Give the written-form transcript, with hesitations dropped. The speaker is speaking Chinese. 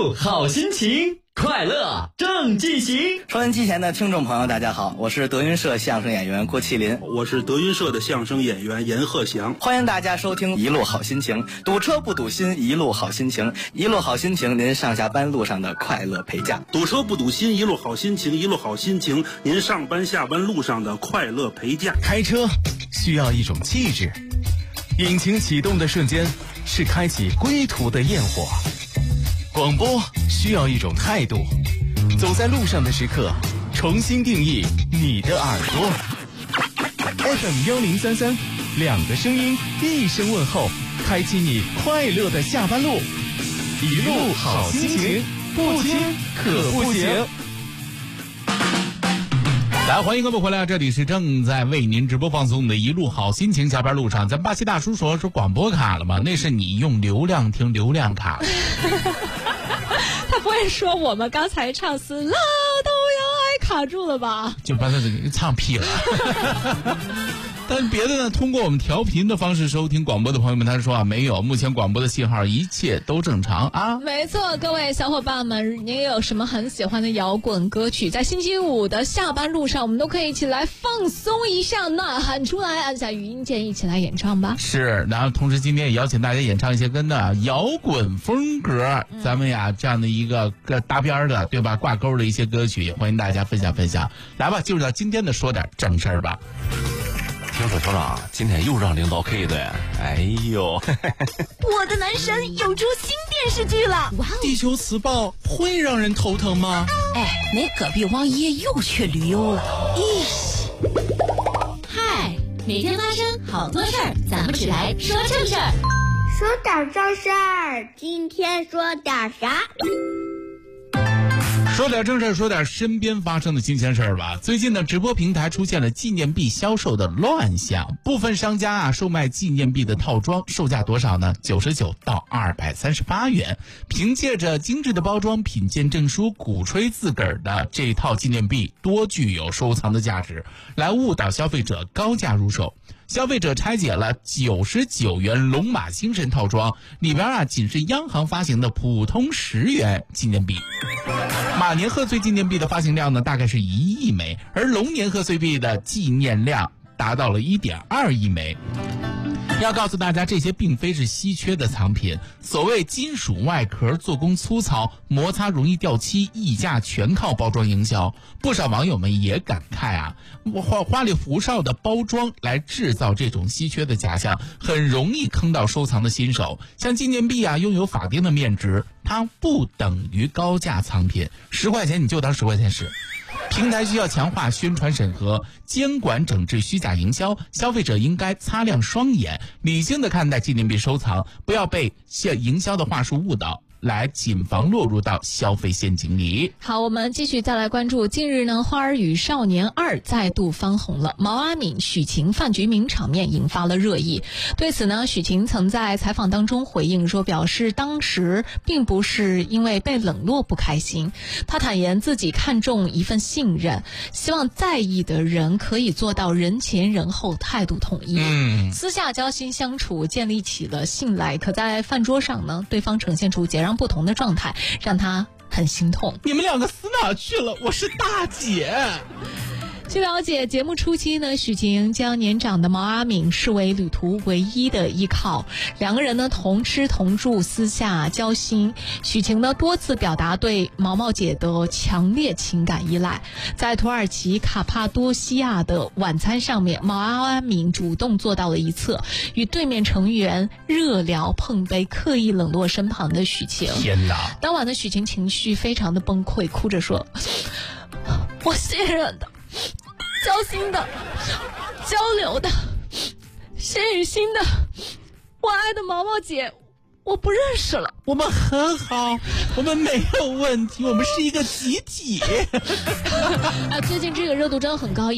路好心情，快乐正进行。 收音机前的听众朋友大家好，我是德云社相声演员郭麒麟， 我是德云社的相声演员严鹤翔。 欢迎大家收听一路好心情，堵车不堵心，一路好心情，一路好心情，您上下班路上的快乐陪驾。 堵车不堵心，一路好心情，一路好心情，您上班下班路上的快乐陪驾。 开车需要一种气质，引擎启动的瞬间是开启归途的焰火。广播需要一种态度，走在路上的时刻，重新定义你的耳朵。FM 1033，两个声音，一声问候，开启你快乐的下班路。一路好心情，不听可不行。来，欢迎各位回来，这里是正在为您直播放送的一路好心情。下班路上，咱巴西大叔说广播卡了吗？那是你用流量听流量卡了。 他不会说我们刚才唱死了都要爱卡住了吧？ 就把他给唱屁了。但别的呢，通过我们调频的方式收听广播的朋友们，他说没有，目前广播的信号一切都正常啊。 没错，各位小伙伴们，您有什么很喜欢的摇滚歌曲，在星期五的下班路上，我们都可以一起来放松一下，呐喊出来，按下语音键，一起来演唱吧。 是，然后同时今天也邀请大家演唱一些跟摇滚风格，咱们呀这样的一个搭边的，对吧？挂钩的一些歌曲，也欢迎大家分享。来吧，进入到今天的说点正事儿吧。 听说校长今天又让领导 K 的，哎呦！ 我的男神有出新电视剧了，哇！ 地球磁暴会让人头疼吗？ 哎，那隔壁王爷又去旅游了，咦！嗨，每天发生好多事儿，咱们只来说正事儿。 说点正事儿，今天说点啥？ 说点正事儿，说点身边发生的新鲜事儿吧。最近呢，直播平台出现了纪念币销售的乱象，部分商家售卖纪念币的套装，售价多少呢？99到238元。凭借着精致的包装、品鉴证书，鼓吹自个儿的这套纪念币多具有收藏的价值，来误导消费者高价入手。消费者拆解了99元龙马精神套装，里边仅是央行发行的普通10元纪念币。马年贺岁纪念币的发行量呢，大概是1亿枚，而龙年贺岁币的纪念量达到了1.2亿枚。要告诉大家，这些并非是稀缺的藏品。所谓金属外壳做工粗糙，摩擦容易掉漆，溢价全靠包装营销。不少网友们也感慨花里胡哨的包装来制造这种稀缺的假象，很容易坑到收藏的新手。像纪念币拥有法定的面值，它不等于高价藏品，10块钱你就当10块钱使。平台需要强化宣传审核，监管整治虚假营销，消费者应该擦亮双眼，理性的看待纪念币收藏，不要被营销的话术误导，来谨防落入到消费陷阱里。 好，我们继续再来关注，近日呢，《花儿与少年2》再度翻红了，毛阿敏、许晴饭局名场面引发了热议。对此呢，许晴曾在采访当中回应说，表示当时并不是因为被冷落不开心，他坦言自己看重一份信任，希望在意的人可以做到人前人后态度统一，私下交心相处，建立起了信赖。可在饭桌上呢，对方呈现出截然不同的状态，让他很心痛。 你们两个死哪去了？我是大姐。 据了解，节目初期呢，许晴将年长的毛阿敏视为旅途唯一的依靠，两个人呢同吃同住，私下交心。许晴呢多次表达对毛毛姐的强烈情感依赖。在土耳其卡帕多西亚的晚餐上面，毛阿敏主动坐到了一侧，与对面成员热聊碰杯，刻意冷落身旁的许晴。 天哪！ 当晚的许晴情绪非常的崩溃，哭着说：“我信任的。交心的，交流的，心与心的，我爱的毛毛姐，我不认识了。 我们很好，我们没有问题，我们是一个集体。 最近这个热度真的很高。